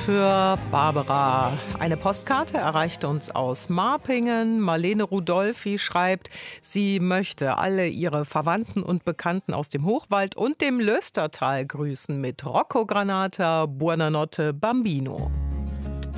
für Barbara. Eine Postkarte erreichte uns aus Marpingen. Marlene Rudolfi schreibt, sie möchte alle ihre Verwandten und Bekannten aus dem Hochwald und dem Löstertal grüßen mit Rocco Granata, Buonanotte Bambino.